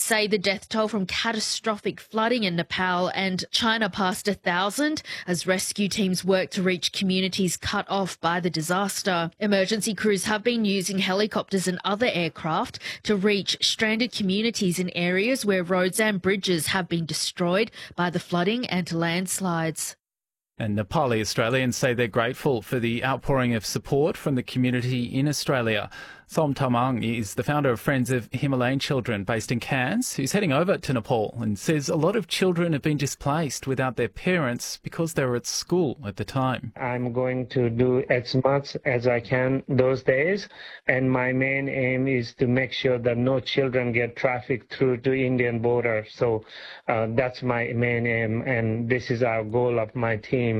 say the death toll from catastrophic flooding in Nepal and China passed 1,000 as rescue teams work to reach communities cut off by the disaster. Emergency crews have been using helicopters and other aircraft to reach stranded communities in areas where roads and bridges have been destroyed by the flooding and landslides. And Nepali Australians say they're grateful for the outpouring of support from the community in Australia. Som Tamang is the founder of Friends of Himalayan Children based in Cairns, who's heading over to Nepal and says a lot of children have been displaced without their parents because they were at school at the time. I'm going to do as much as I can those days, and my main aim is to make sure that no children get trafficked through to Indian border. So that's my main aim, and this is our goal of my team.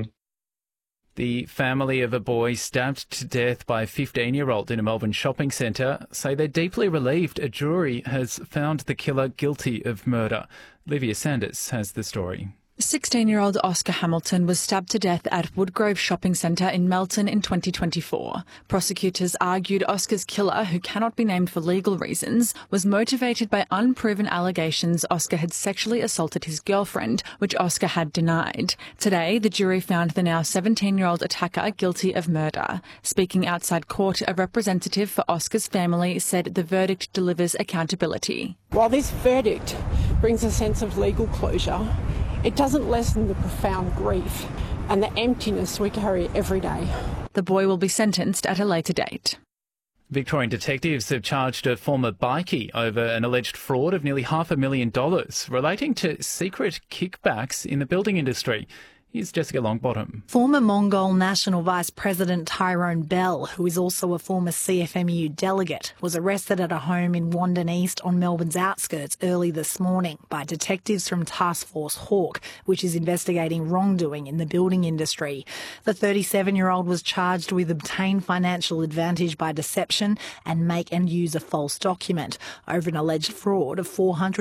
The family of a boy stabbed to death by a 15-year-old in a Melbourne shopping centre say they're deeply relieved a jury has found the killer guilty of murder. Livia Sanders has the story. 16-year-old Oscar Hamilton was stabbed to death at Woodgrove Shopping Centre in Melton in 2024. Prosecutors argued Oscar's killer, who cannot be named for legal reasons, was motivated by unproven allegations Oscar had sexually assaulted his girlfriend, which Oscar had denied. Today, the jury found the now 17-year-old attacker guilty of murder. Speaking outside court, a representative for Oscar's family said the verdict delivers accountability. While this verdict brings a sense of legal closure, it doesn't lessen the profound grief and the emptiness we carry every day. The boy will be sentenced at a later date. Victorian detectives have charged a former bikie over an alleged fraud of nearly $500,000 relating to secret kickbacks in the building industry. Here's Jessica Longbottom. Former Mongol National Vice President Tyrone Bell, who is also a former CFMEU delegate, was arrested at a home in Wandon East on Melbourne's outskirts early this morning by detectives from Task Force Hawk, which is investigating wrongdoing in the building industry. The 37-year-old was charged with obtain financial advantage by deception and make and use a false document over an alleged fraud of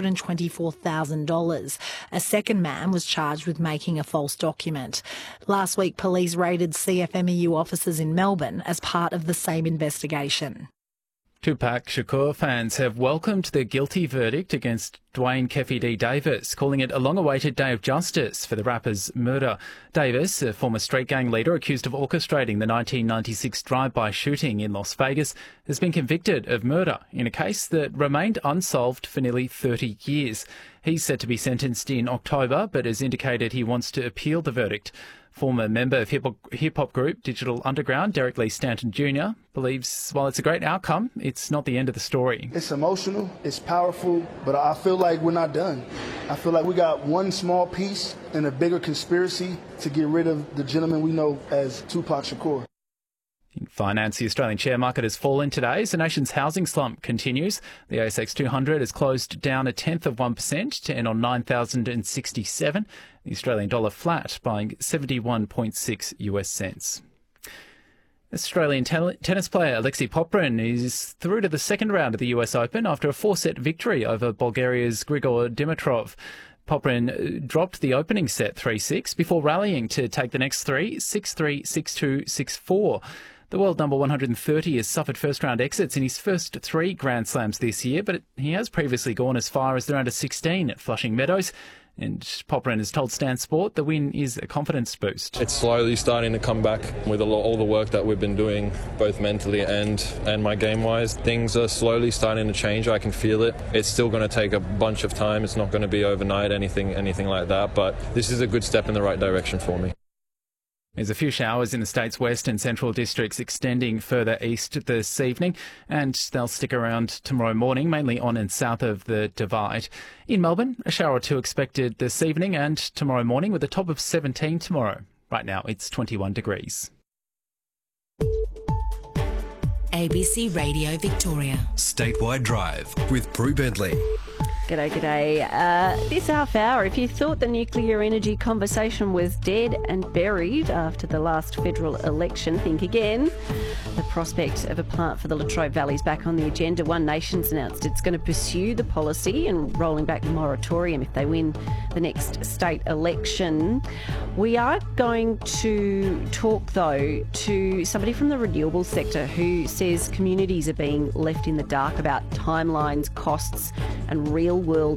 $424,000. A second man was charged with making a false document. Last week, police raided CFMEU offices in Melbourne as part of the same investigation. Tupac Shakur fans have welcomed the guilty verdict against Dwayne Keffi D. Davis, calling it a long-awaited day of justice for the rapper's murder. Davis, a former street gang leader accused of orchestrating the 1996 drive-by shooting in Las Vegas, has been convicted of murder in a case that remained unsolved for nearly 30 years. He's set to be sentenced in October, but has indicated he wants to appeal the verdict. Former member of hip-hop group Digital Underground, Derek Lee Stanton Jr., believes while it's a great outcome, it's not the end of the story. It's emotional, it's powerful, but I feel like we're not done. I feel like we got one small piece in a bigger conspiracy to get rid of the gentleman we know as Tupac Shakur. In finance, the Australian share market has fallen today as the nation's housing slump continues. The ASX 200 has closed down 0.1% to end on 9,067. The Australian dollar flat, buying 71.6 US cents. Australian tennis player Alexei Popyrin is through to the second round of the US Open after a 4-set victory over Bulgaria's Grigor Dimitrov. Popyrin dropped the opening set 3-6 before rallying to take the next three 6-3, 6-2, 6-4. The world number 130 has suffered first-round exits in his first 3 Grand Slams this year, but he has previously gone as far as the round of 16 at Flushing Meadows. And Popyrin has told Stan Sport the win is a confidence boost. It's slowly starting to come back with all the work that we've been doing, both mentally and my game-wise. Things are slowly starting to change. I can feel it. It's still going to take a bunch of time. It's not going to be overnight, anything like that. But this is a good step in the right direction for me. There's a few showers in the state's west and central districts extending further east this evening, and they'll stick around tomorrow morning, mainly on and south of the Divide. In Melbourne, a shower or two expected this evening and tomorrow morning with a top of 17 tomorrow. Right now, it's 21 degrees. ABC Radio Victoria. Statewide Drive with Brew Bentley. G'day. This half hour, if you thought the nuclear energy conversation was dead and buried after the last federal election, think again. The prospect of a plant for the Latrobe Valley is back on the agenda. One Nation's announced it's going to pursue the policy and rolling back the moratorium if they win the next state election. We are going to talk, though, to somebody from the renewables sector who says communities are being left in the dark about timelines, costs and real-world